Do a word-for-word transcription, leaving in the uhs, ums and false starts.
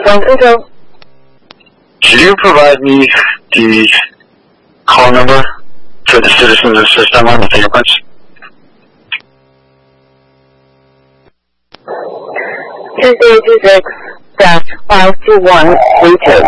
Telephone Central. Could you provide me the call number for the citizens assistant on the fingerprints? Tuesday two six dash five two one three two.